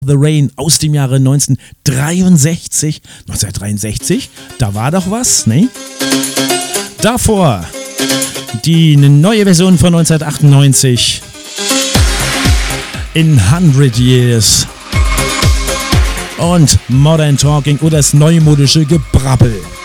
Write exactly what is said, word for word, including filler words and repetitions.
The Rain aus dem Jahre neunzehnhundertdreiundsechzig. neunzehnhundertdreiundsechzig, da war doch was, ne? Davor die neue Version von neunzehnhundertachtundneunzig. In hundred Years. Und Modern Talking oder das neumodische Gebrabbel.